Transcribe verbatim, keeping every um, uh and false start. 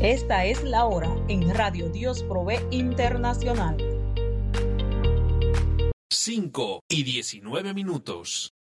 Esta es la hora en Radio Dios Provee Internacional. cinco y diecinueve minutos.